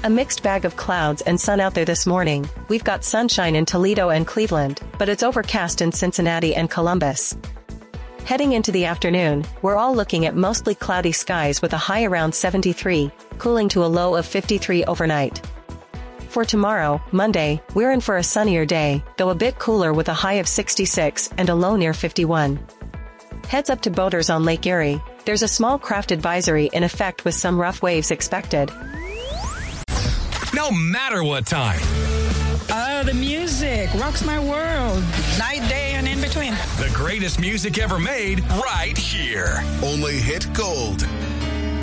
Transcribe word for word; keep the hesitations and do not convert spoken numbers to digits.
A mixed bag of clouds and sun out there this morning. We've got sunshine in Toledo and Cleveland, but it's overcast in Cincinnati and Columbus. Heading into the afternoon, we're all looking at mostly cloudy skies with a high around seventy-three, cooling to a low of fifty-three overnight. For tomorrow, Monday, we're in for a sunnier day, though a bit cooler with a high of sixty-six and a low near fifty-one. Heads up to boaters on Lake Erie. There's a small craft advisory in effect with some rough waves expected. No matter what time. Oh, the music rocks my world. Night, day, and in between. The greatest music ever made right here. Only hit gold.